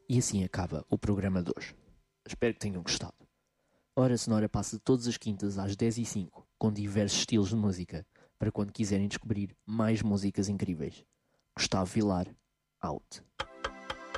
E assim acaba o programa de hoje. Espero que tenham gostado. Hora Sonora passa todas as quintas às 10h05, com diversos estilos de música, para quando quiserem descobrir mais músicas incríveis. Gustavo Vilar, out.